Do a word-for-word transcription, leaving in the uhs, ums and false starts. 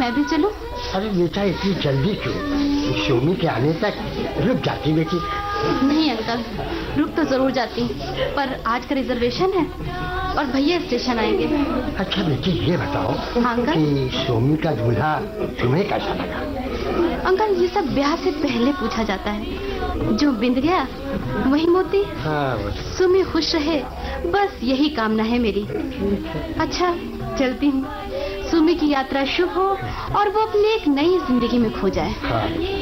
मैं भी चलूं? अरे बेटा इतनी जल्दी क्यों? सोमी के आने तक रुक जाती बेटी। नहीं अंकल, रुक तो जरूर जाती, पर आज का रिजर्वेशन है और भैया स्टेशन आएंगे। अच्छा बेटी ये बताओ अंकल कि सोमी का दूल्हा तुम्हें कैसा लगा? अंकल ये सब ब्याह से पहले पूछा जाता है, जो बिंद गया वही मोती। हाँ सुमी खुश रहे, बस यही कामना है मेरी। अच्छा चलती हूँ, सुमी की यात्रा शुभ हो और वो अपनी एक नई जिंदगी में खो जाए। हाँ।